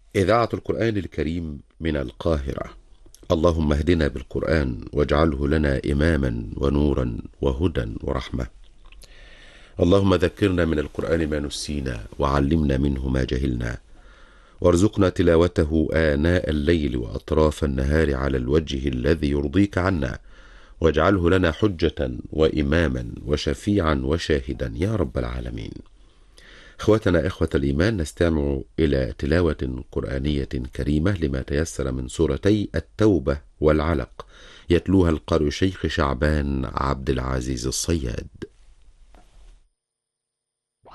إذاعة القرآن الكريم من القاهرة. اللهم اهدنا بالقرآن واجعله لنا إماما ونورا وهدى ورحمة. اللهم ذكرنا من القرآن ما نسينا وعلمنا منه ما جهلنا، وارزقنا تلاوته آناء الليل وأطراف النهار على الوجه الذي يرضيك عنا، واجعله لنا حجة وإماما وشفيعا وشاهدا يا رب العالمين. إخوتنا إخوة الإيمان، نستمع إلى تلاوة قرآنية كريمة لما تيسر من سورتي التوبة والعلق، يتلوها القارئ الشيخ شعبان عبد العزيز الصياد.